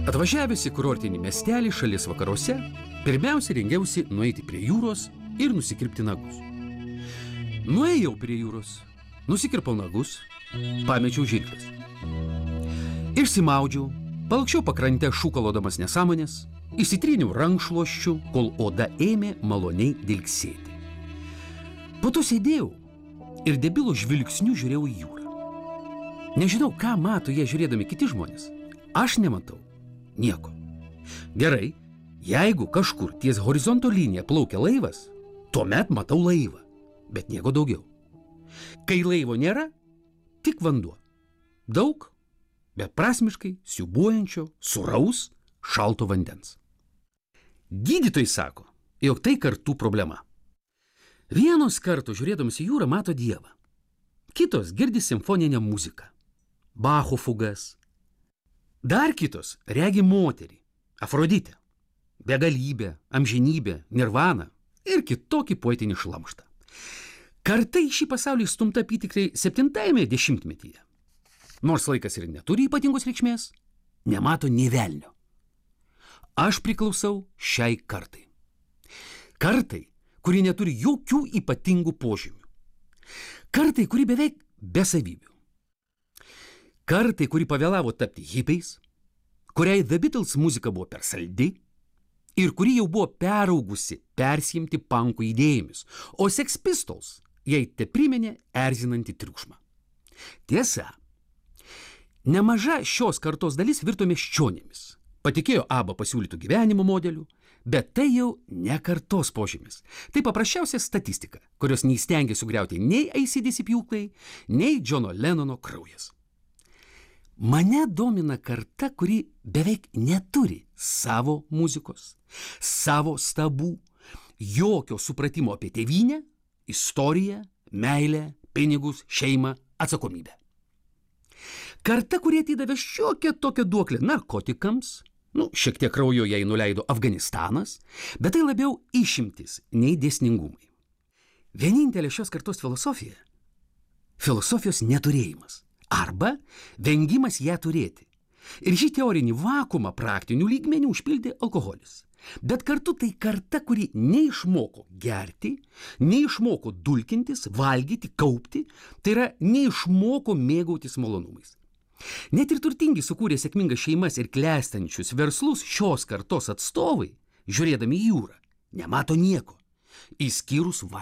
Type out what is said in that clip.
Atvažiavęs į kurortinį miestelį šalies vakaruose, pirmiausia rengiausi nueiti prie jūros ir nusikirpti nagus. Nuėjau prie jūros, nusikirpau nagus, pamečiau žirkles. Išsimaudžiau, palakščiau pakrante šūkalodamas nesąmonės, įsitryniau rankšluosčiu, kol oda ėmė maloniai dilgsėti. Po to sėdėjau ir debilo žvilgsniu žiūrėjau į jūrą. Nežinau, ką mato jie žiūrėdami kiti žmonės. Aš nematau nieko. Gerai, jeigu kažkur ties horizonto linija plaukia laivas, tuomet matau laivą, bet nieko daugiau. Kai laivo nėra, tik vanduo. Daug, beprasmiškai siūbuojančio, sūraus, šalto vandens. Gydytojai sako, jog tai kartų problema. Vienos kartos žiūrėdamas į jūrą mato Dievą. Kitos girdi simfoninę muziką, Bacho fugas. Dar kitos regi moterį, Afroditę, begalybę, amžinybę, nirvaną ir kitokį poetinį šlamštą. Kartai šį pasaulį stumta apytikriai 7-ame dešimtmetyje. Nors laikas ir neturi ypatingos reikšmės, nemato nė velnio. Aš priklausau šiai kartai. Kartai, kuri neturi jokių ypatingų požymių. Kartai, kuri beveik be savybių. Kartai, kuri pavėlavo tapti hipiais, kuriai The Beatles muzika buvo per saldi ir kuri jau buvo peraugusi persijimti punkų idėjomis, o Sex Pistols jai tepriminė erzinantį triukšmą. Tiesa, nemaža šios kartos dalis virto miesčionėmis, patikėjo ABBA pasiūlytų gyvenimo modelių, bet tai jau ne kartos požymis. Tai paprasčiausia statistika, kurios neįstengė sugriauti nei AC/DC pjūklai, nei Johno Lennono kraujas. Mane domina karta, kuri beveik neturi savo muzikos, savo stabų, jokio supratimo apie tėvynę, istoriją, meilę, pinigus, šeimą, atsakomybę. Karta, kurie atidavė šiokią tokią duoklę narkotikams, šiek tiek kraujo jai nuleido Afganistanas, bet tai labiau išimtis nei dėsningumai. Vienintelė šios kartos filosofija – filosofijos neturėjimas arba vengimas ją turėti. Ir šį teorinį vakuumą praktinių lygmenių užpildė alkoholis. Bet kartu tai karta, kuri neišmoko gerti, neišmoko dulkintis, valgyti, kaupti, tai yra neišmoko mėgautis malonumais. Net ir turtingi sukūrė sėkmingas šeimas ir klestinčius verslus šios kartos atstovai, žiūrėdami į jūrą, nemato nieko, išskyrus